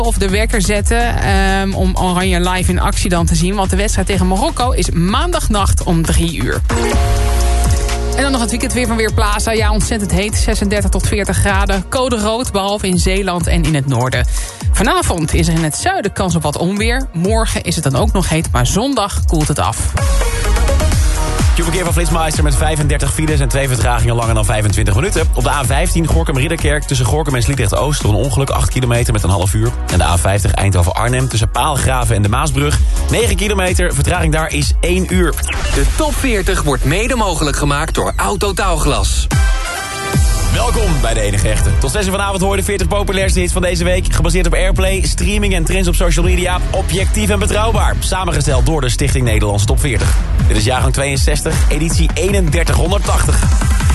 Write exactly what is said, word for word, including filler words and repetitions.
of de wekker zetten um, om Oranje live in actie dan te zien. Want de wedstrijd tegen Marokko is maandagnacht om drie uur. En dan nog het weekend weer van Weerplaza. Ja, ontzettend heet. zesendertig tot veertig graden. Code rood, behalve in Zeeland en in het noorden. Vanavond is er in het zuiden kans op wat onweer. Morgen is het dan ook nog heet, maar zondag koelt het af. Q-verkeer van Flitsmeister met vijfendertig files en twee vertragingen langer dan vijfentwintig minuten. Op de A vijftien Gorinchem-Ridderkerk tussen Gorinchem en Sliedrecht-Oost door een ongeluk acht kilometer met een half uur. En de A vijftig Eindhoven-Arnhem tussen Paalgraven en de Maasbrug negen kilometer. Vertraging daar is één uur. De top veertig wordt mede mogelijk gemaakt door Autotaalglas. Welkom bij de enige echte. Tot zes uur vanavond hoor je de veertig populairste hits van deze week. Gebaseerd op Airplay, streaming en trends op social media. Objectief en betrouwbaar. Samengesteld door de Stichting Nederlandse Top veertig. Dit is jaargang tweeënzestig, editie eenendertig honderdtachtig.